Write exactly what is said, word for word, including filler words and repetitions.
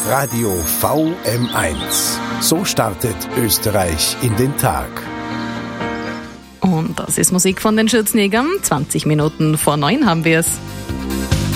Radio V M eins. So startet Österreich in den Tag. Und das ist Musik von den Schürzenjägern. zwanzig Minuten vor neun haben wir es.